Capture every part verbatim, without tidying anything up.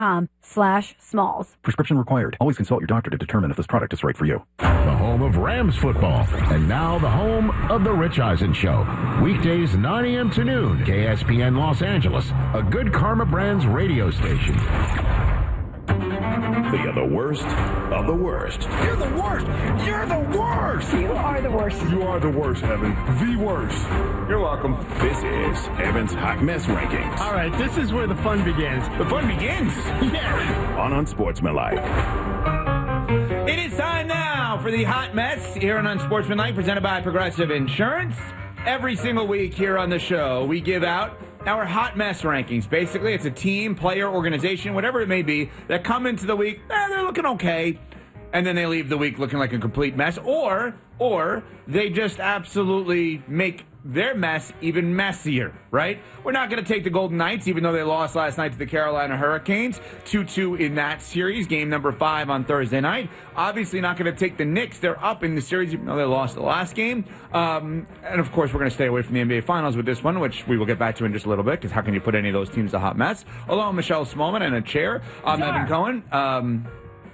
Com slash smalls. Prescription required. Always consult your doctor to determine if this product is right for you. The home of Rams football. And now the home of The Rich Eisen Show. Weekdays nine a.m. to noon. K S P N Los Angeles. A Good Karma Brands radio station. They are the worst of the worst. You're the worst. You're the worst. You are the worst. You are the worst, Evan. The worst. You're welcome. This is Evan's Hot Mess Rankings. All right, this is where the fun begins. The fun begins. Yeah. On Unsportsmanlike. It is time now for the Hot Mess here on Unsportsmanlike, presented by Progressive Insurance. Every single week here on the show, we give out our Hot Mess Rankings. Basically, it's a team, player, organization, whatever it may be, that come into the week, eh, they're looking okay, and then they leave the week looking like a complete mess, or, or they just absolutely make their mess even messier, right? We're not going to take the Golden Knights, even though they lost last night to the Carolina Hurricanes, two two in that series, game number five on Thursday night. Obviously not going to take the Knicks. They're up in the series, even though they lost the last game. Um, and, of course, we're going to stay away from the N B A Finals with this one, which we will get back to in just a little bit, because how can you put any of those teams a hot mess? Along with Michelle Smallman and a chair. I'm Sure. Evan Cohen. Um...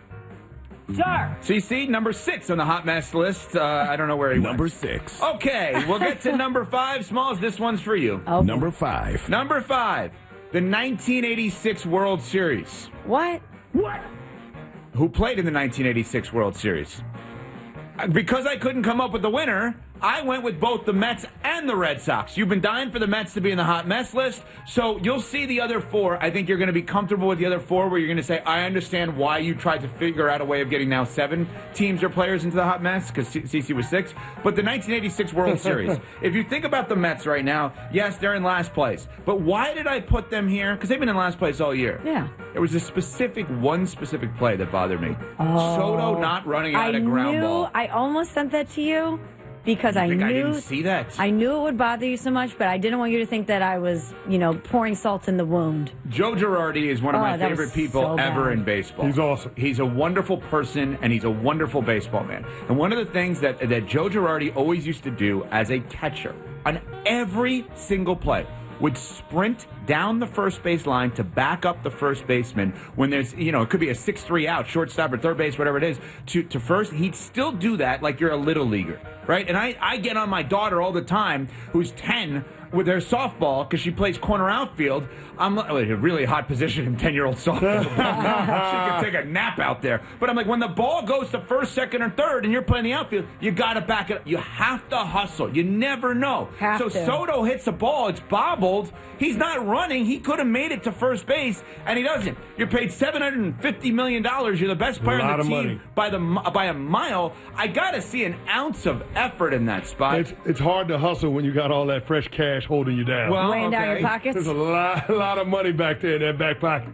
Sure. C C, number six on the hot mess list. Uh, I don't know where he Number went. six. Okay, we'll get to number five. Smalls, this one's for you. Oh, Number five. Number five, the nineteen eighty-six World Series. what? What? Who played in the nineteen eighty-six World Series? Uh, Because I couldn't come up with the winner, I went with both the Mets and the Red Sox. You've been dying for the Mets to be in the hot mess list, so you'll see the other four. I think you're going to be comfortable with the other four, where you're going to say, I understand why you tried to figure out a way of getting now seven teams or players into the hot mess, because C C was six. But the nineteen eighty-six World Series, if you think about the Mets right now, yes, they're in last place. But why did I put them here? Because they've been in last place all year. Yeah. There was a specific, one specific play that bothered me. Oh. Soto not running out I of ground knew, ball. I almost sent that to you because I think knew I didn't see that? I knew it would bother you so much, but I didn't want you to think that I was, you know, pouring salt in the wound. Joe Girardi is one of Oh, my that favorite was people so ever bad. in baseball. He's awesome. He's a wonderful person, and he's a wonderful baseball man. And one of the things that, that Joe Girardi always used to do as a catcher on every single play would sprint down the first base line to back up the first baseman when there's, you know, it could be a six three out, shortstop or third base, whatever it is, to, to first. He'd still do that like you're a little leaguer, right? And I, I get on my daughter all the time, who's ten, with her softball, because she plays corner outfield. I'm like, well, a really hot position in ten-year-old softball. She can take a nap out there. But I'm like, when the ball goes to first, second, or third, and you're playing the outfield, you got to back it up. You have to hustle. You never know. Have so to. Soto hits a ball. It's bobbled. He's not running. He could have made it to first base, and he doesn't. You're paid seven hundred fifty million dollars. You're the best player A on lot the of team money. by the by a mile. I got to see an ounce of effort in that spot. It's, it's hard to hustle when you got all that fresh cash holding you down. Well, Weighing down okay. your pockets. There's a lot, a lot of money back there in that back pocket.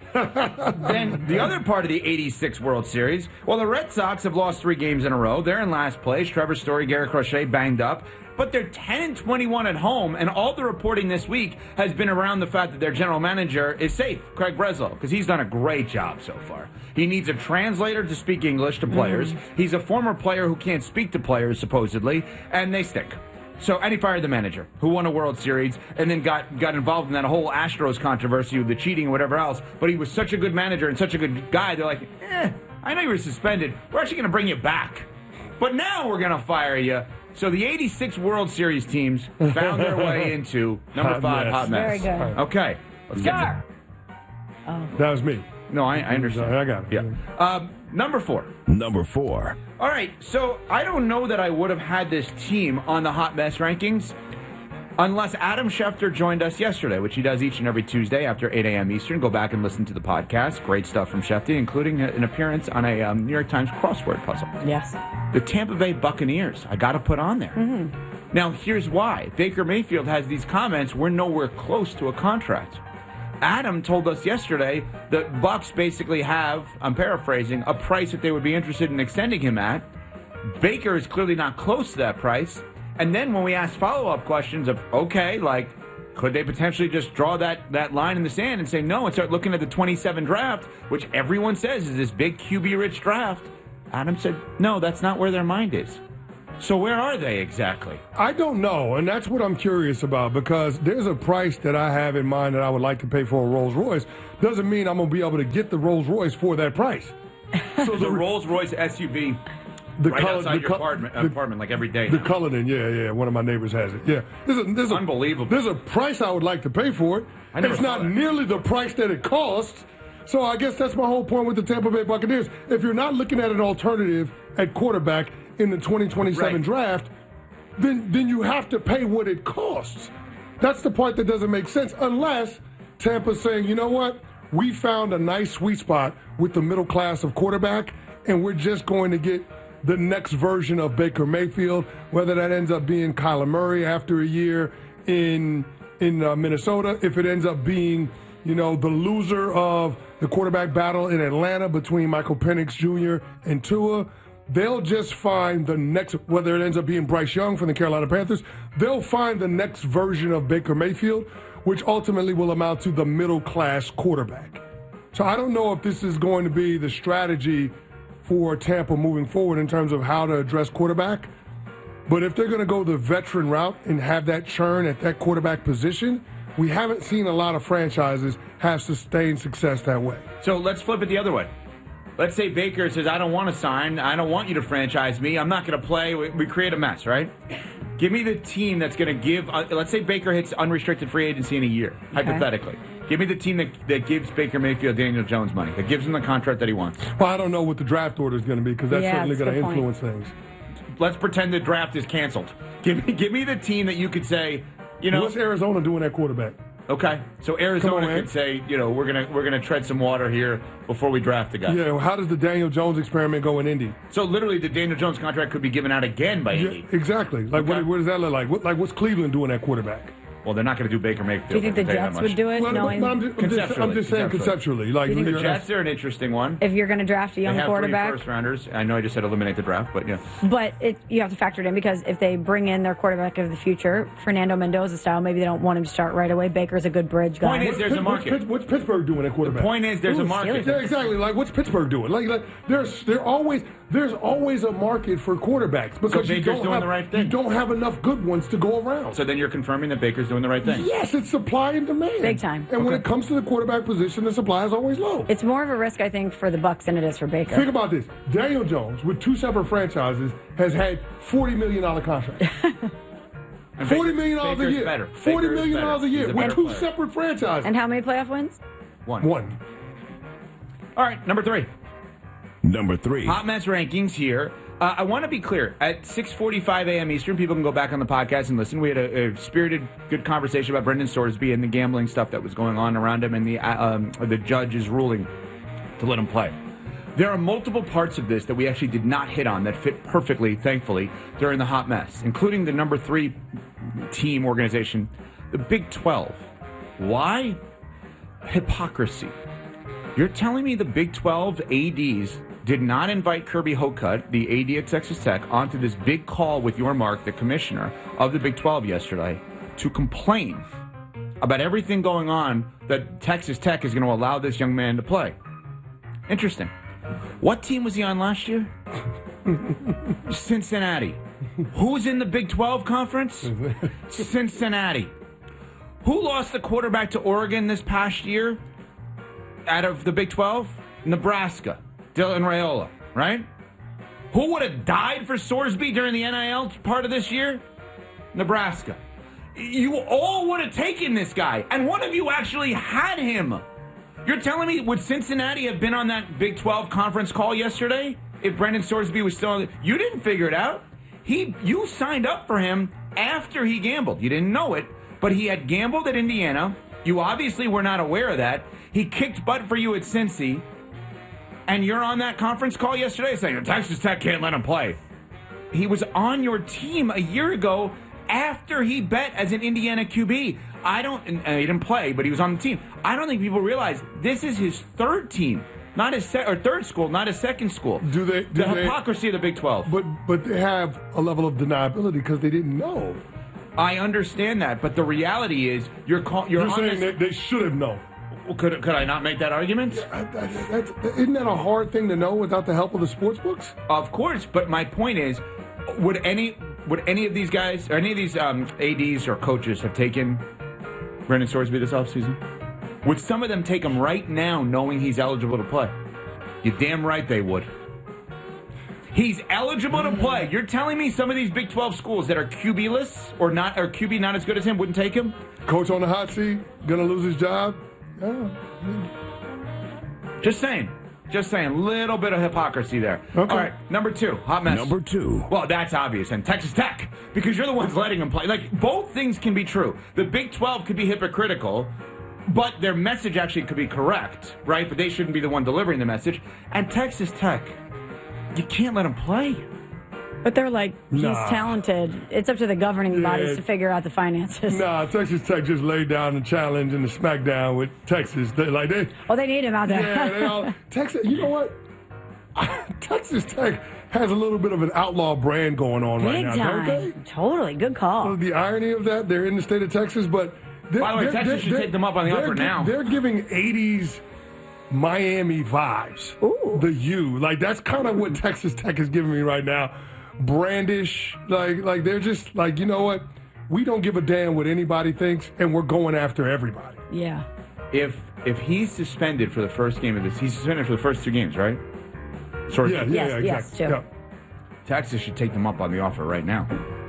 Then the other part of the eighty-six World Series, well, the Red Sox have lost three games in a row. They're in last place. Trevor Story, Garrett Crochet banged up. But they're ten and twenty-one at home, and all the reporting this week has been around the fact that their general manager is safe, Craig Breslow, because he's done a great job so far. He needs a translator to speak English to players. Mm. He's a former player who can't speak to players, supposedly, and they stink. So, and he fired the manager, who won a World Series, and then got, got involved in that whole Astros controversy with the cheating and whatever else. But he was such a good manager and such a good guy, they're like, eh, I know you were suspended. We're actually going to bring you back. But now we're going to fire you. So the eighty-six World Series teams found their way into number Hot five, mess. hot mess. Very good. Okay, let's get Sure. to... That was me. No, I, I understand. I got it. Yeah. Um, number four. Number four. All right, so I don't know that I would have had this team on the hot mess rankings unless Adam Schefter joined us yesterday, which he does each and every Tuesday after eight a.m. Eastern. Go back and listen to the podcast. Great stuff from Schefter, including an appearance on a um, New York Times crossword puzzle. Yes. The Tampa Bay Buccaneers, I got to put on there. Mm-hmm. Now, here's why. Baker Mayfield has these comments, we're nowhere close to a contract. Adam told us yesterday that Bucs basically have, I'm paraphrasing, a price that they would be interested in extending him at. Baker is clearly not close to that price. And then when we ask follow-up questions of, okay, like, could they potentially just draw that, that line in the sand and say no and start looking at the twenty-seven draft, which everyone says is this big Q B-rich draft? Adam said, no, that's not where their mind is. So where are they exactly? I don't know, and that's what I'm curious about, because there's a price that I have in mind that I would like to pay for a Rolls Royce. Doesn't mean I'm going to be able to get the Rolls Royce for that price. So the Rolls Royce S U V the right color, outside the your co- apartment, the, apartment like every day The now. Cullinan, yeah, yeah. One of my neighbors has it. Yeah, there's a, there's a, Unbelievable. There's a price I would like to pay for it. I never It's saw not that. nearly the price that it costs. So I guess that's my whole point with the Tampa Bay Buccaneers. If you're not looking at an alternative at quarterback in the twenty twenty-seven Right. draft, then then you have to pay what it costs. That's the part that doesn't make sense, unless Tampa's saying, you know what, we found a nice sweet spot with the middle class of quarterback, and we're just going to get the next version of Baker Mayfield, whether that ends up being Kyler Murray after a year in in uh, Minnesota, if it ends up being, you know, the loser of the quarterback battle in Atlanta between Michael Penix Junior and Tua. They'll just find the next, whether it ends up being Bryce Young from the Carolina Panthers, they'll find the next version of Baker Mayfield, which ultimately will amount to the middle-class quarterback. So I don't know if this is going to be the strategy for Tampa moving forward in terms of how to address quarterback. But if they're going to go the veteran route and have that churn at that quarterback position, we haven't seen a lot of franchises have sustained success that way. So let's flip it the other way. Let's say Baker says, I don't want to sign. I don't want you to franchise me. I'm not going to play. We, we create a mess, right? Give me the team that's going to give, uh, let's say Baker hits unrestricted free agency in a year, okay. hypothetically. Give me the team that, that gives Baker Mayfield Daniel Jones money, that gives him the contract that he wants. Well, I don't know what the draft order is going to be, because that's Yeah, certainly that's a going to good influence things. Let's pretend the draft is canceled. Give me, give me the team that you could say, you know. What's Arizona doing at quarterback? Okay, so Arizona on, could say, you know, we're gonna we're gonna tread some water here before we draft the guy. Yeah, well, how does the Daniel Jones experiment go in Indy? So literally, the Daniel Jones contract could be given out again by Yeah, Indy. exactly. Like, Okay. what, what does that look like? What, like, what's Cleveland doing at quarterback? Well, they're not going to do Baker Mayfield. Do you think the I can tell Jets that would much. do it? Well, knowing but I'm, just, I'm, just, I'm Conceptually, just saying conceptually. Like, You think The you're- Jets are an interesting one. if you're going to draft a They young have quarterback, three first rounders. I know I just said eliminate the draft, but yeah. but it, you have to factor it in, because if they bring in their quarterback of the future, Fernando Mendoza style, maybe they don't want him to start right away. Baker's a good bridge guy. Point is, there's a what's, market. Pitts- what's Pittsburgh doing at quarterback? Point is, there's Ooh, a market. Steelers. Yeah, exactly. Like, what's Pittsburgh doing? Like, like there's there always there's always a market for quarterbacks, because you Baker's don't doing have the right thing. you don't have enough good ones to go around. So then you're confirming that Baker's doing the right thing. Yes, it's supply and demand. Big time. And when Okay. it comes to the quarterback position, the supply is always low. It's more of a risk, I think, for the Bucks than it is for Baker. Think about this. Daniel Jones, with two separate franchises, has had forty million dollars contracts. And forty million dollars a Baker's year. better. forty Baker is million dollars a better. year He's a with better two player. separate franchises. And how many playoff wins? One. One. All right, number three. Number three. Hot mess rankings here. Uh, I want to be clear. At six forty-five a.m. Eastern, people can go back on the podcast and listen. We had a, a spirited, good conversation about Brendan Sorsby and the gambling stuff that was going on around him, and the uh, um, the judge's ruling to let him play. There are multiple parts of this that we actually did not hit on that fit perfectly, thankfully, during the hot mess, including the number three team organization, the Big twelve. Why? Hypocrisy. You're telling me the Big twelve A Ds did not invite Kirby Hocutt, the A D at Texas Tech, onto this big call with your Mark, the commissioner of the Big twelve yesterday, to complain about everything going on that Texas Tech is going to allow this young man to play. Interesting. What team was he on last year? Cincinnati. Who's in the Big twelve conference? Cincinnati. Who lost the quarterback to Oregon this past year out of the Big twelve? Nebraska. Dylan Raiola, right? Who would have died for Sorsby during the N I L part of this year? Nebraska. You all would have taken this guy, and one of you actually had him. You're telling me, would Cincinnati have been on that Big twelve conference call yesterday if Brendan Sorsby was still on? You didn't figure it out. He, you signed up for him after he gambled. You didn't know it, but he had gambled at Indiana. You obviously were not aware of that. He kicked butt for you at Cincy, and you're on that conference call yesterday saying Texas Tech can't let him play. He was on your team a year ago after he bet as an Indiana Q B. I don't, and he didn't play, but he was on the team. I don't think people realize this is his third team, not his se- or third school, not his second school. Do they? Do the they, hypocrisy of the Big twelve. But but they have a level of deniability because they didn't know. I understand that, but the reality is you're call, you're, You're on saying this, they, they should have known. could could I not make that argument? I, I, that's, isn't that a hard thing to know without the help of the sports books? Of course, but my point is, Would any would any of these guys or any of these um, A Ds or coaches have taken Brendan Sorsby this offseason? Would some of them take him right now knowing he's eligible to play? You're damn right they would. He's eligible to play. You're telling me some of these Big twelve schools that are Q B-less or not, or Q B not as good as him wouldn't take him? Coach on the hot seat, gonna lose his job? Oh. Just saying. Just saying. Little bit of hypocrisy there. Okay. All right, number two, hot mess. Number two. Well, that's obvious. And Texas Tech, because you're the ones letting them play. Like, both things can be true. The Big twelve could be hypocritical, but their message actually could be correct, right? But they shouldn't be the one delivering the message. And Texas Tech, you can't let them play. But they're like, he's Nah. talented. It's up to the governing Yeah. bodies to figure out the finances. Nah, Texas Tech just laid down the challenge and the smackdown with Texas. They, like they, Oh, they need him out there. yeah, they all, Texas. You know what? Texas Tech has a little bit of an outlaw brand going on right Big now, time. don't they? Totally. Good call. The irony of that, they're in the state of Texas, but they're, By the way, they're- Texas they're- should they're- take them up on the they're offer gi- now. They're giving eighties Miami vibes. Ooh. The U, like that's kind of what Texas Tech is giving me right now. Brandish, like like they're just like, you know what? We don't give a damn what anybody thinks, and we're going after everybody. Yeah. If if he's suspended for the first game of this, he's suspended for the first two games, right? Sorry. Yeah, yeah, Yes, yeah, yes, exactly. too. Yeah. Texas should take them up on the offer right now.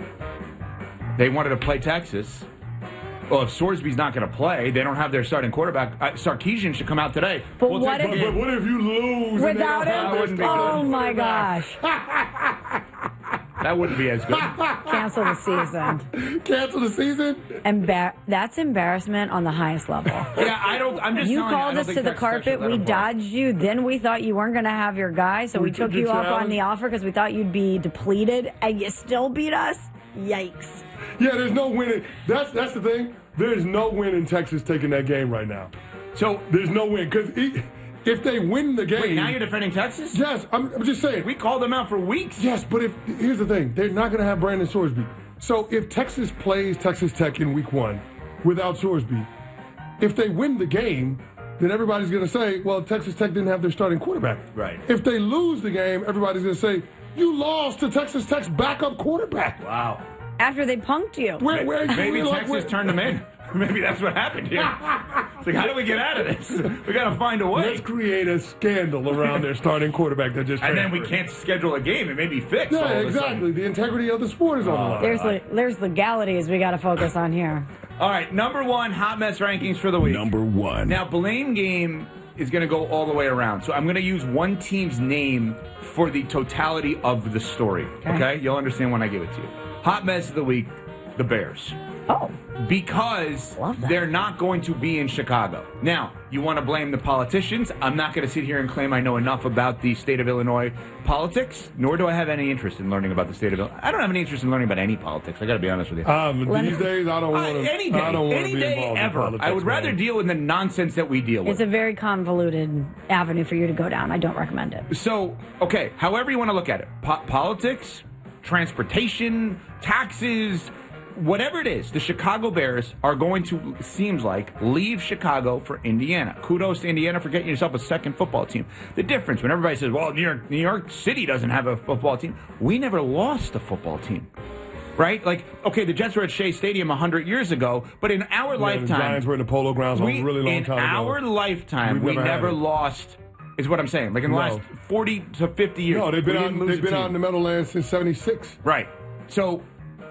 They wanted to play Texas. Well, if Sorsby's not going to play, they don't have their starting quarterback. Uh, Sarkisian should come out today. But We'll what take if- the But game. what if you lose? and they Without don't have him? their wouldn't be starting Oh, my quarterback? gosh. That wouldn't be as good. Cancel the season. Cancel the season? Embar- that's embarrassment on the highest level. Yeah, I don't. I'm just. You telling called you, I us don't to think the Texas Tech carpet. should let We him play. dodged you. Then we thought you weren't going to have your guy, so we, We took took you your up on challenge. the offer because we thought you'd be depleted, and you still beat us. Yikes! Yeah, there's no winning. That's that's the thing. There's no win in Texas taking that game right now. So There's no win because if they win the game, wait, now you're defending Texas? yes, I'm, I'm just saying. We called them out for weeks. Yes, but if here's the thing, they're not going to have Brandon Sorsby. So if Texas plays Texas Tech in Week One without Sorsby, if they win the game, then everybody's going to say, "Well, Texas Tech didn't have their starting quarterback." Right. If they lose the game, everybody's going to say, "You lost to Texas Tech's backup quarterback." Wow. After they punked you, Where, where, Maybe where, like, Texas where- turned them in. Maybe that's what happened here. It's like, how do we get out of this? We got to find a way. Let's create a scandal around their starting quarterback that just And then we transferred. can't schedule a game. It may be fixed. all Yeah, of a sudden. exactly. The integrity of the sport is on the line. there's le- there's legalities we got to focus on here. All right, number one hot mess rankings for the week. Number one. Now, blame game is going to go all the way around. So I'm going to use one team's name for the totality of the story. Okay? Okay. You'll understand when I give it to you. Hot mess of the week, the Bears. Oh, Because Love that. they're not going to be in Chicago. Now, you want to blame the politicians. I'm not going to sit here and claim I know enough about the state of Illinois politics, nor do I have any interest in learning about the state of Illinois. I don't have any interest in learning about any politics. I got to be honest with you. Um, Let these me- days, I don't Uh, want to. any day, I don't want any to be day involved in ever. politics, I would rather man. deal with the nonsense that we deal with. it's a very convoluted avenue for you to go down. I don't recommend it. So, okay, however you want to look at it, po- politics, transportation, taxes, whatever it is, the Chicago Bears are going to, seems like, leave Chicago for Indiana. Kudos to Indiana for getting yourself a second football team. The difference, when everybody says, well, New York, New York City doesn't have a football team, we never lost a football team. Right? Like, okay, the Jets were at Shea Stadium one hundred years ago, but in our Yeah, the lifetime, Giants were in the Polo Grounds we, a really long in time ago. our lifetime, We've we never had never it. lost, is what I'm saying. Like in the No. last forty to fifty years. No, they've been we out. didn't lose They've a been team. out in the Meadowlands since seventy-six. Right. So,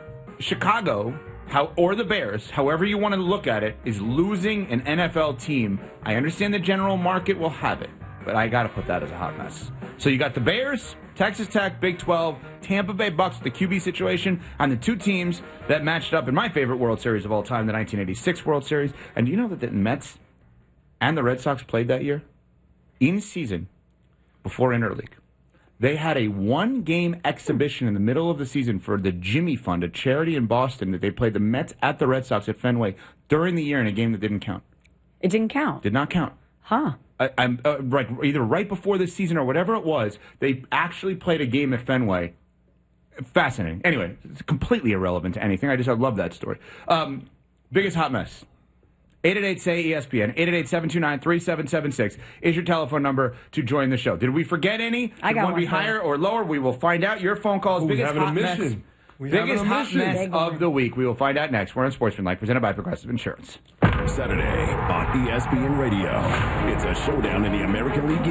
Chicago, how or the Bears, however you want to look at it, is losing an N F L team. I understand the general market will have it, but I got to put that as a hot mess. So you got the Bears, Texas Tech, Big twelve, Tampa Bay Bucks, the Q B situation, and the two teams that matched up in my favorite World Series of all time, the nineteen eighty-six World Series. And do you know that the Mets and the Red Sox played that year? In season, before interleague. They had a one-game exhibition in the middle of the season for the Jimmy Fund, a charity in Boston, that they played the Mets at the Red Sox at Fenway during the year in a game that didn't count. It didn't count. Did not count. Huh. I, I'm uh, right, either right before the season or whatever it was, they actually played a game at Fenway. Fascinating. Anyway, it's completely irrelevant to anything. I just I love that story. Um, biggest hot mess. eight eight eight, S A Y, E S P N. eight eight eight, seven two nine, three seven seven six is your telephone number to join the show. Did we forget any? I got Should one be one for higher or lower? We will find out. Your phone calls. Ooh, we biggest having a hot mess. mission. We Biggest having a hot mission. mess Big of one. the week. We will find out next. We're on Sportsmanlike, presented by Progressive Insurance. Saturday on E S P N Radio. It's a showdown in the American League